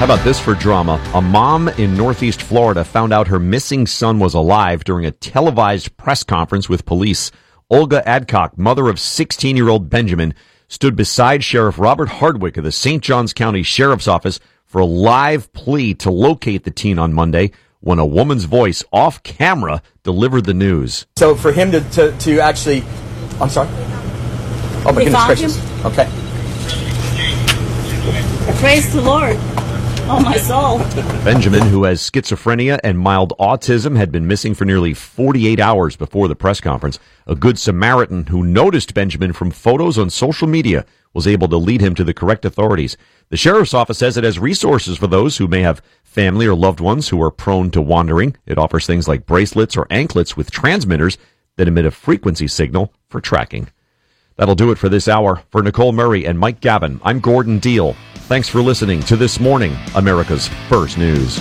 How about this for drama? A mom in Northeast Florida found out her missing son was alive during a televised press conference with police. Olga Adcock, mother of 16-year-old Benjamin, stood beside Sheriff Robert Hardwick of the St. Johns County Sheriff's Office for a live plea to locate the teen on Monday when a woman's voice off camera delivered the news. So for him to actually... I'm sorry? Oh, my goodness gracious. Okay. Praise the Lord. Oh, my soul. Benjamin, who has schizophrenia and mild autism, had been missing for nearly 48 hours before the press conference. A good Samaritan who noticed Benjamin from photos on social media was able to lead him to the correct authorities. The sheriff's office says it has resources for those who may have family or loved ones who are prone to wandering. It offers things like bracelets or anklets with transmitters that emit a frequency signal for tracking. That'll do it for this hour. For Nicole Murray and Mike Gavin, I'm Gordon Deal. Thanks for listening to This Morning, America's First News.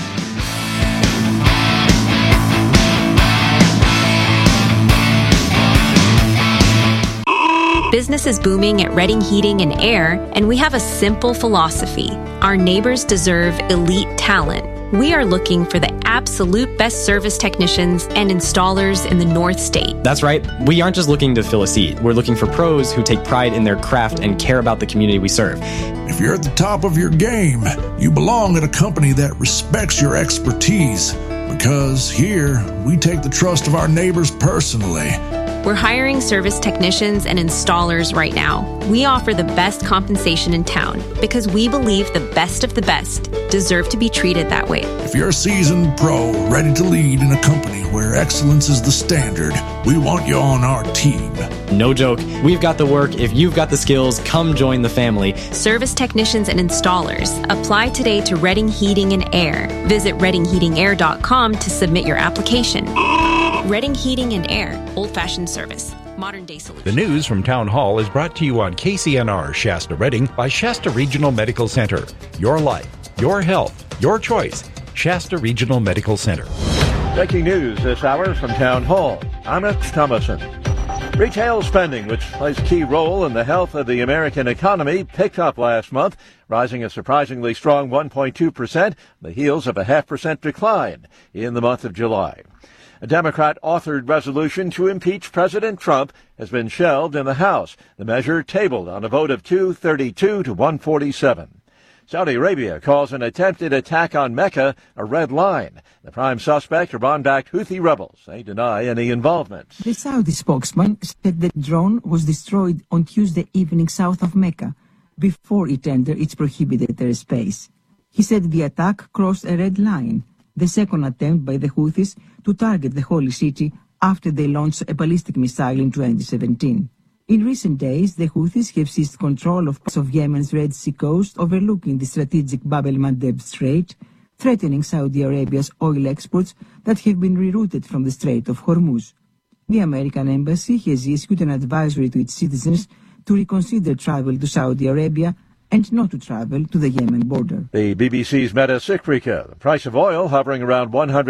Business is booming at Redding Heating and Air, and we have a simple philosophy. Our neighbors deserve elite talent. We are looking for the absolute best service technicians and installers in the North State. That's right. We aren't just looking to fill a seat. We're looking for pros who take pride in their craft and care about the community we serve. If you're at the top of your game, you belong at a company that respects your expertise. Because here, we take the trust of our neighbors personally. We're hiring service technicians and installers right now. We offer the best compensation in town because we believe the best of the best deserve to be treated that way. If you're a seasoned pro ready to lead in a company where excellence is the standard, we want you on our team. No joke. We've got the work. If you've got the skills, come join the family. Service technicians and installers. Apply today to Redding Heating and Air. Visit reddingheatingair.com to submit your application. Redding Heating and Air. Old-fashioned service. Modern-day solution. The news from Town Hall is brought to you on KCNR Shasta Redding by Shasta Regional Medical Center. Your life, your health, your choice. Shasta Regional Medical Center. Breaking news this hour from Town Hall. I'm Alex Thomason. Retail spending, which plays a key role in the health of the American economy, picked up last month, rising a surprisingly strong 1.2%, on the heels of a 0.5% decline in the month of July. A Democrat-authored resolution to impeach President Trump has been shelved in the House. The measure tabled on a vote of 232 to 147. Saudi Arabia calls an attempted attack on Mecca a red line. The prime suspect, Iran-backed Houthi rebels. They deny any involvement. The Saudi spokesman said the drone was destroyed on Tuesday evening south of Mecca before it entered its prohibited airspace. He said the attack crossed a red line, the second attempt by the Houthis to target the holy city after they launched a ballistic missile in 2017. In recent days, the Houthis have seized control of parts of Yemen's Red Sea coast overlooking the strategic Bab el-Mandeb Strait, threatening Saudi Arabia's oil exports that have been rerouted from the Strait of Hormuz. The American embassy has issued an advisory to its citizens to reconsider travel to Saudi Arabia and not to travel to the Yemen border. The BBC's Meta Sikrika. The price of oil hovering around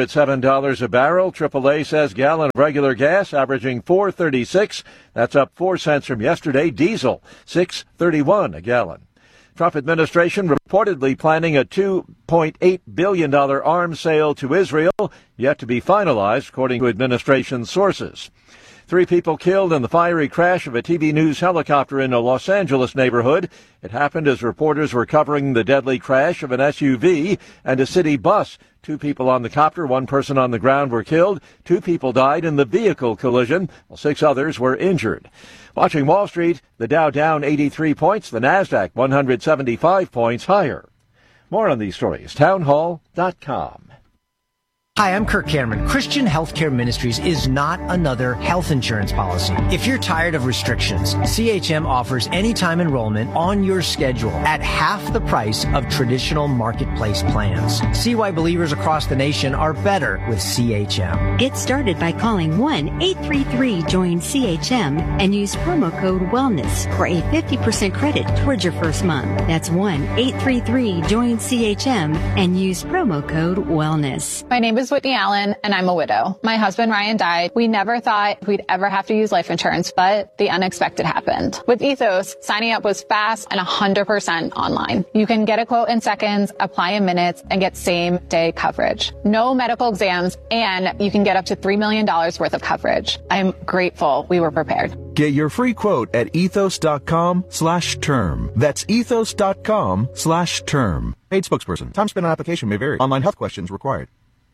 $107 a barrel. AAA says gallon of regular gas averaging $4.36. That's up 4 cents from yesterday. Diesel, $6.31 a gallon. Trump administration reportedly planning a $2.8 billion arms sale to Israel, yet to be finalized, according to administration sources. 3 people killed in the fiery crash of a TV news helicopter in a Los Angeles neighborhood. It happened as reporters were covering the deadly crash of an SUV and a city bus. 2 people on the copter, 1 person on the ground were killed. 2 people died in the vehicle collision, while 6 others were injured. Watching Wall Street, the Dow down 83 points, the Nasdaq 175 points higher. More on these stories, townhall.com. Hi, I'm Kirk Cameron. Christian Healthcare Ministries is not another health insurance policy. If you're tired of restrictions, CHM offers anytime enrollment on your schedule at half the price of traditional marketplace plans. See why believers across the nation are better with CHM. Get started by calling 1-833-JOIN-CHM and use promo code WELLNESS for a 50% credit towards your first month. That's 1-833-JOIN-CHM and use promo code WELLNESS. My name is is Whitney Allen, and I'm a widow. My husband, Ryan, died. We never thought we'd ever have to use life insurance, but the unexpected happened. With Ethos, signing up was fast and 100% online. You can get a quote in seconds, apply in minutes, and get same-day coverage. No medical exams, and you can get up to $3 million worth of coverage. I'm grateful we were prepared. Get your free quote at ethos.com/term. That's ethos.com/term. Paid spokesperson. Time spent on application may vary. Online health questions required.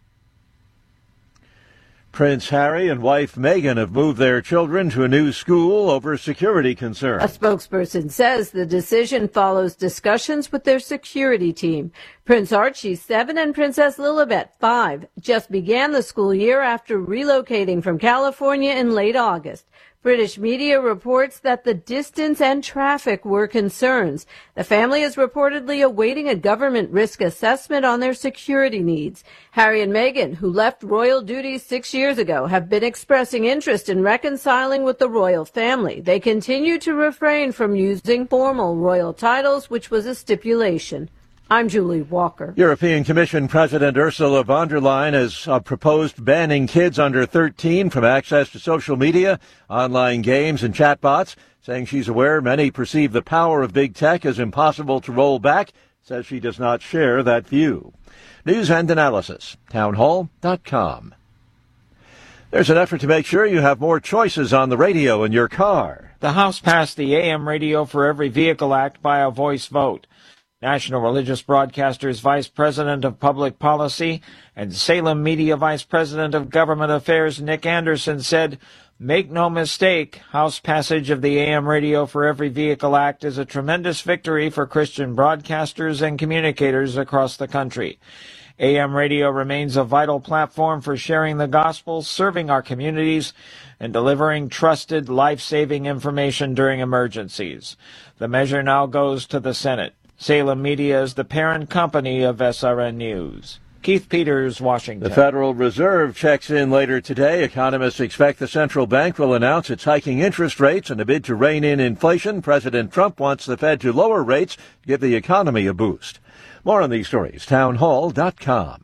Prince Harry and wife Meghan have moved their children to a new school over security concerns. A spokesperson says the decision follows discussions with their security team. Prince Archie, 7, and Princess Lilibet, 5, just began the school year after relocating from California in late August. British media reports that the distance and traffic were concerns. The family is reportedly awaiting a government risk assessment on their security needs. Harry and Meghan, who left royal duties 6 years ago, have been expressing interest in reconciling with the royal family. They continue to refrain from using formal royal titles, which was a stipulation. I'm Julie Walker. European Commission President Ursula von der Leyen has proposed banning kids under 13 from access to social media, online games, and chatbots, saying she's aware many perceive the power of big tech as impossible to roll back, says she does not share that view. News and analysis, townhall.com. There's an effort to make sure you have more choices on the radio in your car. The House passed the AM Radio for Every Vehicle Act by a voice vote. National Religious Broadcasters Vice President of Public Policy and Salem Media Vice President of Government Affairs Nick Anderson said, "Make no mistake, House passage of the AM Radio for Every Vehicle Act is a tremendous victory for Christian broadcasters and communicators across the country. AM radio remains a vital platform for sharing the gospel, serving our communities, and delivering trusted, life-saving information during emergencies. The measure now goes to the Senate. Salem Media is the parent company of SRN News." Keith Peters, Washington. The Federal Reserve checks in later today. Economists expect the central bank will announce it's hiking interest rates in a bid to rein in inflation. President Trump wants the Fed to lower rates to give the economy a boost. More on these stories, townhall.com.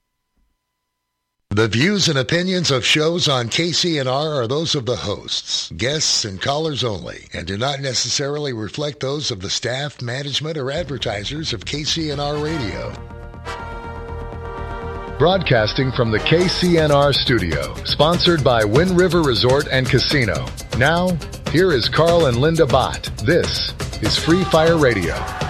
The views and opinions of shows on KCNR are those of the hosts, guests, and callers only, and do not necessarily reflect those of the staff, management, or advertisers of KCNR Radio. Broadcasting from the KCNR studio, sponsored by Wind River Resort and Casino. Now, here is Carl and Linda Bott. This is Free Fire Radio.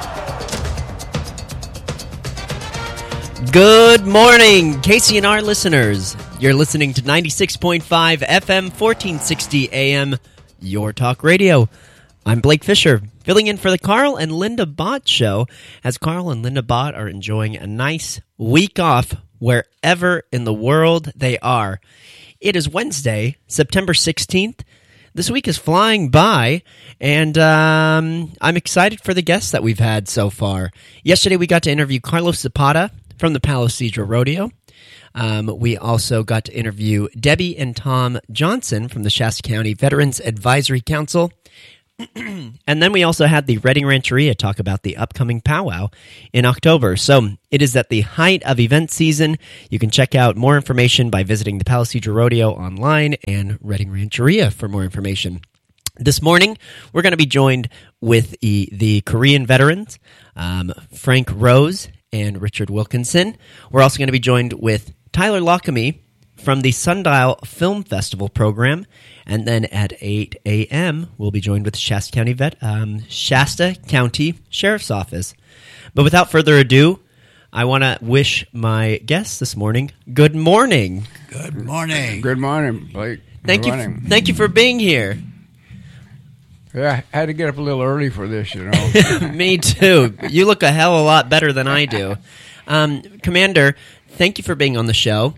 Good morning, KCNR listeners. You're listening to 96.5 FM, 1460 AM, Your Talk Radio. I'm Blake Fisher, filling in for the Carl and Linda Bott show, as Carl and Linda Bott are enjoying a nice week off wherever in the world they are. It is Wednesday, September 16th. This week is flying by, and I'm excited for the guests that we've had so far. Yesterday we got to interview Carlos Zapata from the Palo Cedro Rodeo. We also got to interview Debbie and Tom Johnson from the Shasta County Veterans Advisory Council. And then we also had the Redding Rancheria talk about the upcoming powwow in October. So it is at the height of event season. You can check out more information by visiting the Palo Cedro Rodeo online and Redding Rancheria for more information. This morning, we're going to be joined with the Korean veterans, Frank Rose and Richard Wilkinson. We're also going to be joined with Tyler Lockamy from the Sundial Film Festival program. And then at 8 a.m., we'll be joined with Shasta County Sheriff's Office. But without further ado, I want to wish my guests this morning good morning. Good morning. Good morning, Blake. Thank you for being here. Yeah, I had to get up a little early for this, you know. Me too. You look a hell of a lot better than I do. Commander, thank you for being on the show.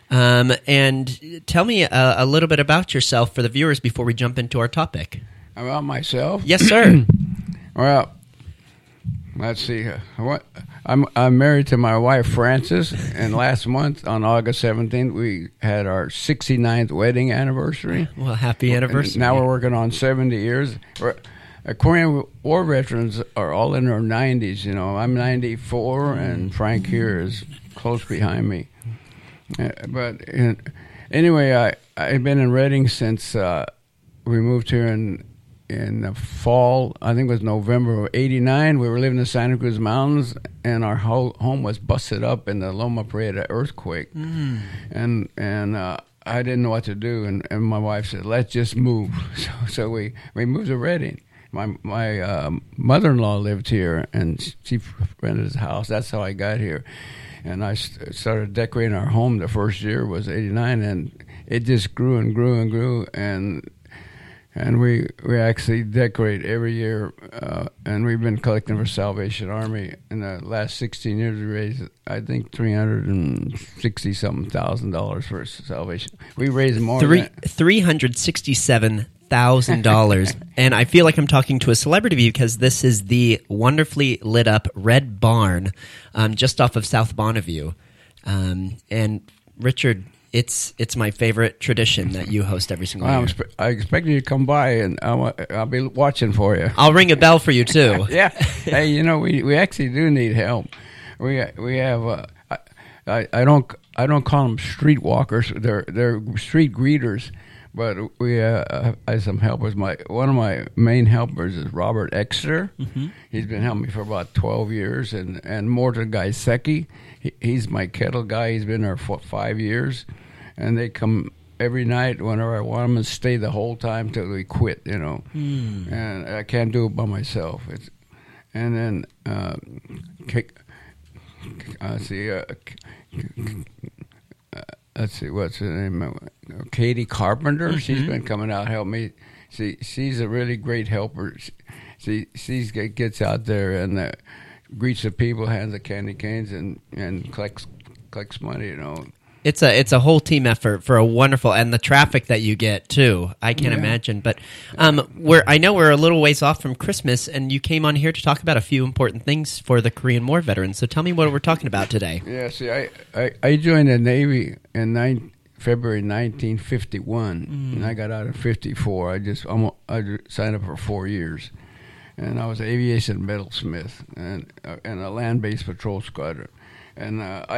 And tell me a little bit about yourself for the viewers before we jump into our topic. About myself? Yes, sir. Well, let's see. I'm married to my wife, Frances, and last month, on August 17th, we had our 69th wedding anniversary. Well, happy anniversary. And now we're working on 70 years. Korean War veterans are all in their 90s, you know. I'm 94, and Frank here is close behind me. Anyway, I've been in Redding since we moved here in the fall. I think it was November of '89. We were living in the Santa Cruz Mountains, and our whole home was busted up in the Loma Prieta earthquake. And I didn't know what to do, and my wife said, "Let's just move." So we moved to Redding. My mother-in-law lived here, and she rented his house. That's how I got here. And I started decorating our home. The first year was '89, and it just grew and grew and grew. And we actually decorate every year, and we've been collecting for Salvation Army. In the last 16 years, we raised, I think, $360-something thousand for Salvation. We raised more than $367,000. And I feel like I'm talking to a celebrity because this is the wonderfully lit up Red Barn just off of South Bonneview. And Richard, it's my favorite tradition that you host every single year. I expect you to come by, and I'll be watching for you. I'll ring a bell for you too. Yeah. Hey, we actually do need help. We have I don't call them streetwalkers. They're street greeters. But we have some helpers. One of my main helpers is Robert Exeter. Mm-hmm. He's been helping me for about 12 years. And Morton Gaiseki, he's my kettle guy. He's been there for 5 years. And they come every night whenever I want them and stay the whole time till we quit, And I can't do it by myself. And then, let's see, what's her name? Katie Carpenter. Mm-hmm. She's been coming out help me. She's a really great helper. She gets out there and greets the people, hands the candy canes, and collects money. It's a whole team effort for a wonderful, and the traffic that you get too. I can't imagine. But I know we're a little ways off from Christmas, and you came on here to talk about a few important things for the Korean War veterans. So tell me what we're talking about today. Yeah, see, I joined the Navy in February 1951, and I got out in '54. I signed up for 4 years, and I was an aviation metalsmith and a land-based patrol squadron, and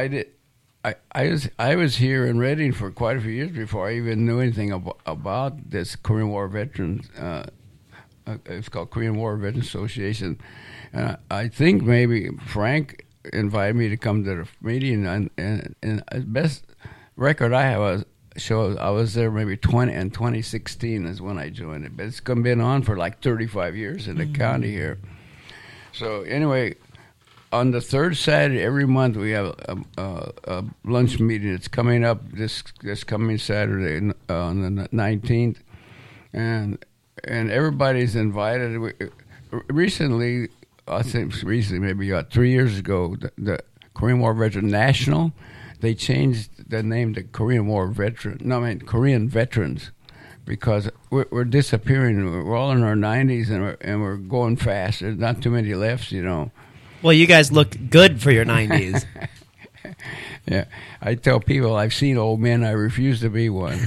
I was here in Redding for quite a few years before I even knew anything about this Korean War Veterans. It's called Korean War Veterans Association. And I think maybe Frank invited me to come to the meeting, and the best record I have shows I was there maybe 2016 is when I joined it. But it's been on for like 35 years in the county here. So anyway, on the third Saturday every month, we have a lunch meeting. It's coming up this coming Saturday on the 19th, and everybody's invited. Recently, I think maybe about 3 years ago, the Korean War Veteran National, they changed the name to Korean Veterans, because we're disappearing. We're all in our 90s and we're going fast. There's not too many left, Well, you guys look good for your 90s. Yeah, I tell people I've seen old men. I refuse to be one.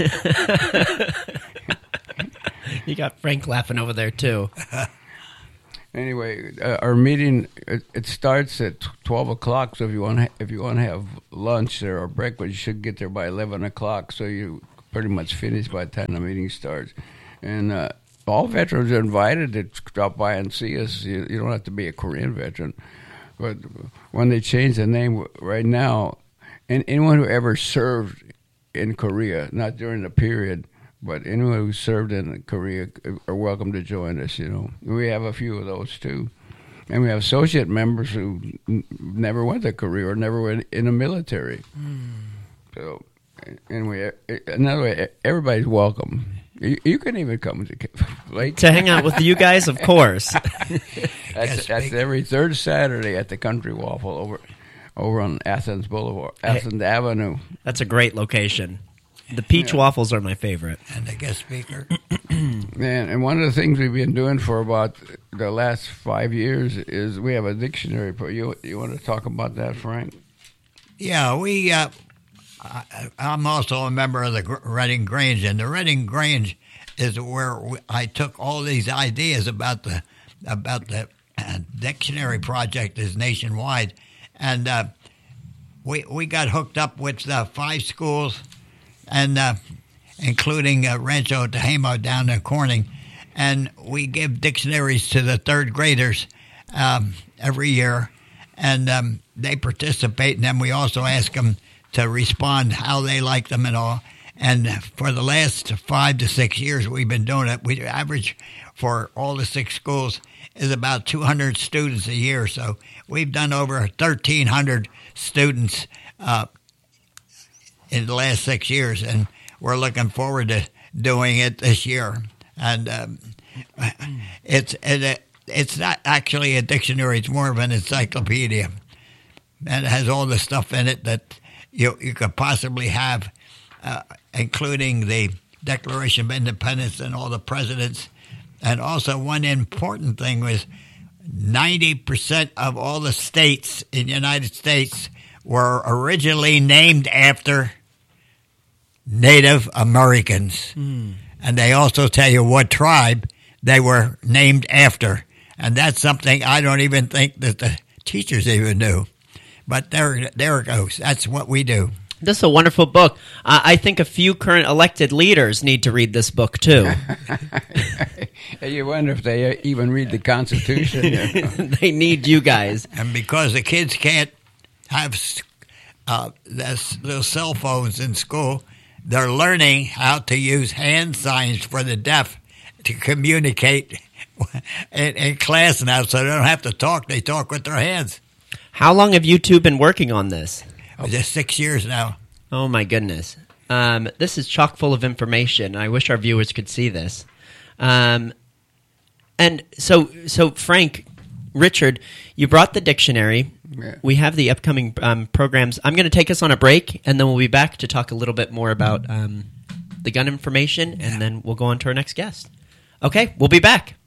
You got Frank laughing over there too. Anyway, our meeting it starts at 12 o'clock. So if you want to have lunch or breakfast, you should get there by 11 o'clock. So you pretty much finish by the time the meeting starts. And all veterans are invited to drop by and see us. You don't have to be a Korean veteran. But when they change the name right now, and anyone who ever served in Korea, not during the period, but anyone who served in Korea are welcome to join us, We have a few of those, too. And we have associate members who never went to Korea or never went in the military. So, anyway, another way, everybody's welcome. You can even come to Lake. To hang out with you guys, of course. That's every third Saturday at the Country Waffle over on Athens Boulevard, Athens Avenue. That's a great location. The peach waffles are my favorite. And the guest speaker. And one of the things we've been doing for about the last 5 years is we have a dictionary. You want to talk about that, Frank? Yeah, I'm also a member of the Redding Grange, and the Redding Grange is where I took all these ideas about the dictionary project is nationwide, and we got hooked up with 5 schools, and including Rancho Tehama down in Corning, and we give dictionaries to the 3rd graders every year, and they participate in them. We also ask them to respond how they like them and all. And for the last 5 to 6 years we've been doing it, we average for all the 6 schools is about 200 students a year. So we've done over 1,300 students in the last 6 years, and we're looking forward to doing it this year. And it's not actually a dictionary; it's more of an encyclopedia, and it has all the stuff in it that you could possibly have, including the Declaration of Independence and all the presidents. And also, one important thing was 90% of all the states in the United States were originally named after Native Americans. And they also tell you what tribe they were named after. And that's something I don't even think that the teachers even knew. But there it goes. That's what we do. This is a wonderful book. I think a few current elected leaders need to read this book, too. You wonder if they even read the Constitution. They need you guys. And because the kids can't have those cell phones in school, they're learning how to use hand signs for the deaf to communicate in class now, so they don't have to talk. They talk with their hands. How long have you two been working on this? Just 6 years now. Oh, my goodness. This is chock full of information. I wish our viewers could see this. And so Frank, Richard, you brought the dictionary. Yeah. We have the upcoming programs. I'm going to take us on a break, and then we'll be back to talk a little bit more about the gun information, and then we'll go on to our next guest. Okay, we'll be back.